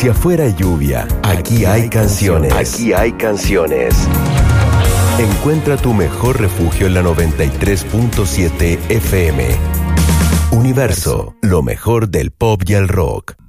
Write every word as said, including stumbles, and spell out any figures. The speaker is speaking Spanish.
Si afuera hay lluvia, aquí hay canciones. Aquí hay canciones. Encuentra tu mejor refugio en la noventa y tres punto siete F M. Universo, lo mejor del pop y el rock.